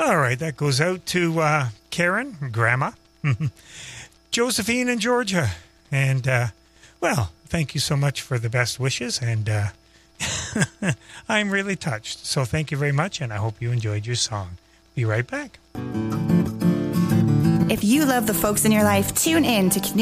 All right, that goes out to Karen, Grandma, Josephine in Georgia. And, well, thank you so much for the best wishes. And I'm really touched. So thank you very much, and I hope you enjoyed your song. Be right back. If you love the folks in your life, tune in to